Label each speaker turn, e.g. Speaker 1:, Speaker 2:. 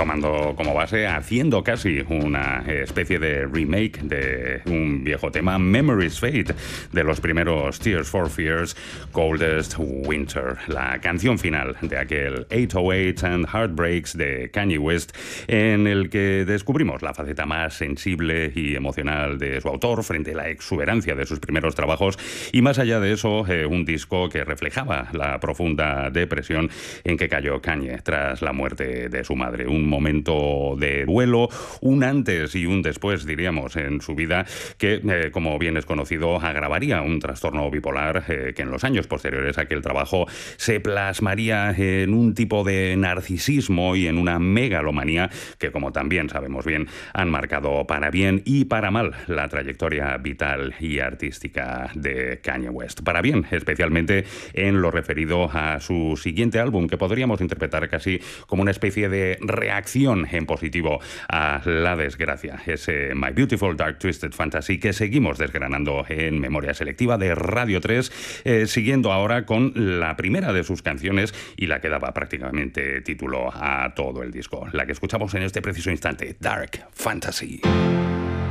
Speaker 1: tomando como base, haciendo casi una especie de remake de un viejo tema, Memories Fade, de los primeros Tears for Fears, Coldest Winter, la canción final de aquel 808 and Heartbreaks de Kanye West, en el que descubrimos la faceta más sensible y emocional de su autor frente a la exuberancia de sus primeros trabajos, y más allá de eso, un disco que reflejaba la profunda depresión en que cayó Kanye tras la muerte de su madre. Un momento de duelo, un antes y un después, diríamos, en su vida, que, como bien es conocido, agravaría un trastorno bipolar que en los años posteriores a aquel trabajo se plasmaría en un tipo de narcisismo y en una megalomanía que, como también sabemos bien, han marcado para bien y para mal la trayectoria vital y artística de Kanye West. Para bien, especialmente en lo referido a su siguiente álbum, que podríamos interpretar casi como una especie de reacción en positivo a la desgracia. Ese My Beautiful Dark Twisted Fantasy que seguimos desgranando en Memoria Selectiva de Radio 3, siguiendo ahora con la primera de sus canciones y la que daba prácticamente título a todo el disco, la que escuchamos en este preciso instante, Dark Fantasy.